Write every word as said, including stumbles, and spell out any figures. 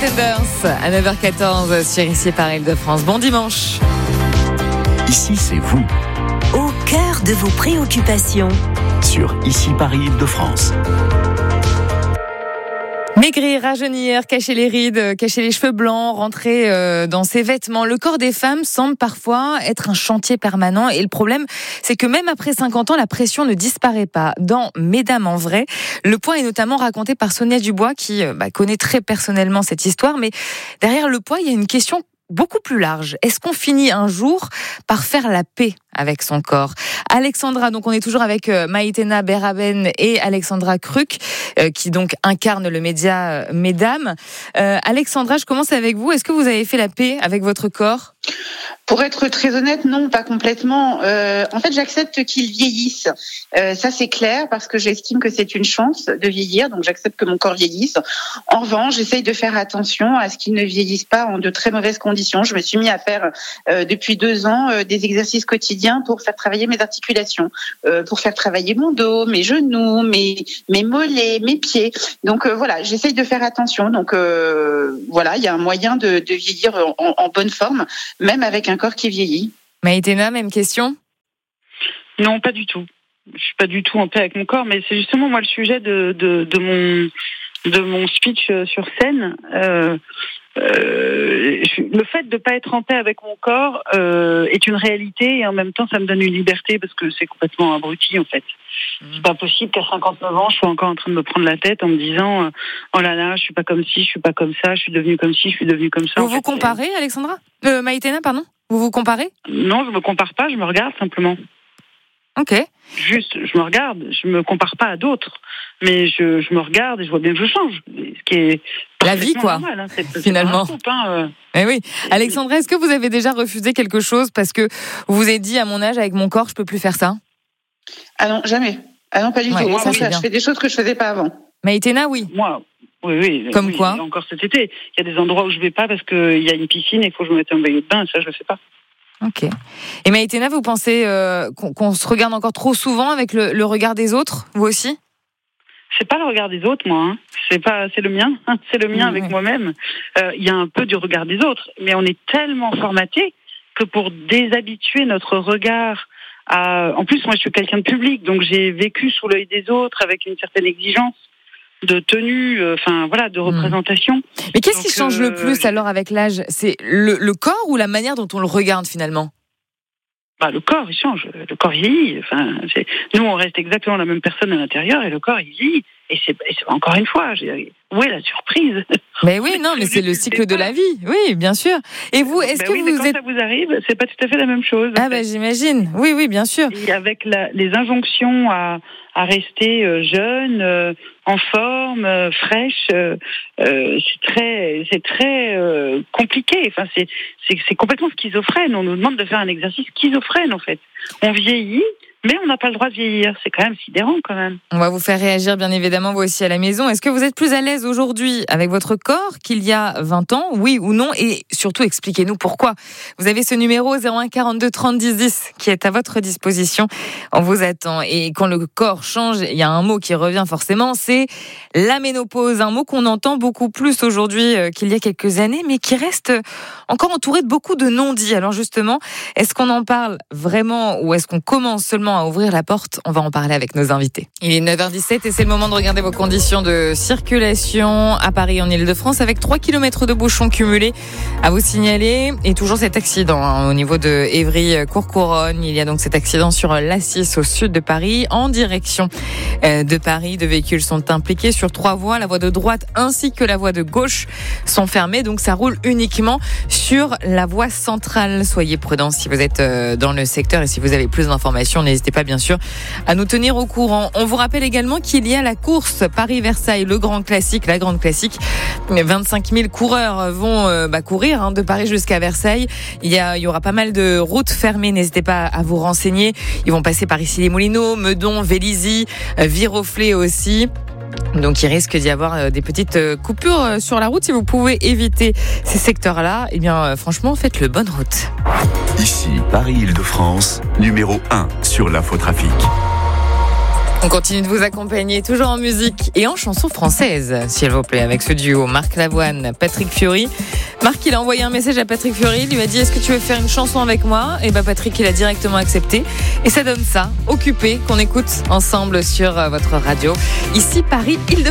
Pretenders à neuf heures quatorze sur Ici Paris Île-de-France. Bon dimanche. Ici, c'est vous. Au cœur de vos préoccupations. Sur Ici Paris Île-de-France. Maigrir, rajeunir, cacher les rides, cacher les cheveux blancs, rentrer euh, dans ses vêtements. Le corps des femmes semble parfois être un chantier permanent. Et le problème, c'est que même après cinquante ans, la pression ne disparaît pas. Dans Mesdames en vrai, le poids est notamment raconté par Sonia Dubois, qui bah, connaît très personnellement cette histoire. Mais derrière le poids, il y a une question beaucoup plus large. Est-ce qu'on finit un jour par faire la paix avec son corps? Alexandra, donc on est toujours avec euh, Maïtena Beraben et Alexandra Kruk, euh, qui donc incarne le média euh, Mesdames. Euh, Alexandra, je commence avec vous. Est-ce que vous avez fait la paix avec votre corps? Pour être très honnête, non, pas complètement. Euh, en fait, j'accepte qu'il vieillisse. Euh, ça, c'est clair, parce que j'estime que c'est une chance de vieillir, donc j'accepte que mon corps vieillisse. En revanche, j'essaye de faire attention à ce qu'il ne vieillisse pas en de très mauvaises conditions. Je me suis mis à faire, euh, depuis deux ans, euh, des exercices quotidiens pour faire travailler mes articulations, euh, pour faire travailler mon dos, mes genoux, mes, mes mollets, mes pieds. Donc euh, voilà, j'essaye de faire attention. Donc euh, voilà, il y a un moyen de, de vieillir en, en bonne forme, même avec un corps qui vieillit. Maïtena, même question? Non, pas du tout. Je suis pas du tout en paix avec mon corps, mais c'est justement moi le sujet de de, de mon de mon speech sur scène. Euh, euh, le fait de pas être en paix avec mon corps euh, est une réalité, et en même temps ça me donne une liberté, parce que c'est complètement abruti en fait. Mmh. C'est pas possible qu'à cinquante-neuf ans je sois encore en train de me prendre la tête en me disant euh, oh là là, je suis pas comme ci, je suis pas comme ça, je suis devenue comme ci, je suis devenue comme ça. Vous en vous fait, comparez, c'est... Alexandra euh, Maïtena, pardon? Vous vous comparez? Non, je me compare pas, je me regarde simplement. Ok. Juste, je me regarde, je me compare pas à d'autres, mais je, je me regarde et je vois bien que je change. Ce qui est la vie, quoi. Normal, hein, c'est, c'est finalement. Coupe, hein, euh. Eh oui. Alexandra, est-ce que vous avez déjà refusé quelque chose parce que vous vous êtes dit, à mon âge, avec mon corps, je peux plus faire ça? Ah non, jamais. Ah non, pas du ouais, tout. Moi, ça, je fais des choses que je faisais pas avant. Maïtena, oui. Moi, oui, oui. Comme oui, quoi? Encore cet été, il y a des endroits où je vais pas parce qu'il y a une piscine et il faut que je me mette un maillot de bain, et ça, je le fais pas. Ok. Et Maïtena, vous pensez euh, qu'on, qu'on se regarde encore trop souvent avec le, le regard des autres, vous aussi? C'est pas le regard des autres, moi. Hein. C'est pas, c'est le mien. Hein. C'est le mien mmh, avec oui. moi-même. Il euh, y a un peu du regard des autres, mais on est tellement formaté que pour déshabituer notre regard à... En plus, moi, je suis quelqu'un de public, donc j'ai vécu sous l'œil des autres avec une certaine exigence de tenue, enfin euh, voilà, de représentation. Mmh. Mais qu'est-ce donc, qui change euh, le plus alors avec l'âge? C'est le, le corps ou la manière dont on le regarde finalement? Bah, le corps, il change. Le corps vieillit. Enfin, c'est... Nous, on reste exactement la même personne à l'intérieur et le corps, il vieillit. Et c'est, et c'est encore une fois, j'ai... où est la surprise? Mais oui, non, mais c'est le cycle de la vie. Oui, bien sûr. Et vous, est-ce ben que oui, vous mais quand êtes... ça vous arrive, c'est pas tout à fait la même chose. Ah, ben, j'imagine. Oui, oui, bien sûr. Et avec la, les injonctions à, à rester euh, jeune, euh, en forme, euh, fraîche, euh, euh, c'est très, c'est très euh, compliqué. Enfin, c'est, c'est, c'est complètement schizophrène. On nous demande de faire un exercice schizophrène, en fait. On vieillit, mais on n'a pas le droit de vieillir. C'est quand même sidérant, quand même. On va vous faire réagir, bien évidemment, vous aussi à la maison. Est-ce que vous êtes plus à l'aise aujourd'hui avec votre corps qu'il y a vingt ans, oui ou non? Et surtout, expliquez-nous pourquoi. Vous avez ce numéro zéro un quarante-deux trente dix dix qui est à votre disposition. On vous attend. Et quand le corps change, il y a un mot qui revient forcément, c'est la ménopause. Un mot qu'on entend beaucoup plus aujourd'hui qu'il y a quelques années, mais qui reste encore entouré de beaucoup de non-dits. Alors justement, est-ce qu'on en parle vraiment ou est-ce qu'on commence seulement à ouvrir la porte? On va en parler avec nos invités. Il est neuf heures dix-sept et c'est le moment de regarder vos conditions de circulation à Paris en Île-de-France avec trois kilomètres de bouchons cumulés à vous signaler et toujours cet accident hein, au niveau de Évry-Courcouronnes. Il y a donc cet accident sur l'A six au sud de Paris en direction de Paris. Deux véhicules sont impliqués sur trois voies. La voie de droite ainsi que la voie de gauche sont fermées, donc ça roule uniquement sur la voie centrale. Soyez prudents si vous êtes dans le secteur et si vous avez plus d'informations, n'hésitez pas bien sûr à nous tenir au courant. On vous rappelle également qu'il y a la course Paris-Versailles, le grand classique, la grande classique. vingt-cinq mille coureurs vont euh, bah, courir hein, de Paris jusqu'à Versailles. Il y, a, il y aura pas mal de routes fermées, n'hésitez pas à vous renseigner. Ils vont passer par Issy-les-Moulineaux, Meudon, Vélizy, euh, Viroflay aussi. Donc il risque d'y avoir des petites coupures sur la route. Si vous pouvez éviter ces secteurs-là, eh bien franchement faites le bonne route. Ici Paris Île-de-France, numéro un sur l'infotrafic. On continue de vous accompagner, toujours en musique et en chanson française, s'il vous plaît, avec ce duo Marc Lavoine, Patrick Fiori. Marc, il a envoyé un message à Patrick Fiori, il lui a dit « Est-ce que tu veux faire une chanson avec moi ?» Et bah Patrick, il a directement accepté. Et ça donne ça, Occupé, qu'on écoute ensemble sur votre radio. Ici, Paris, Île-de-France.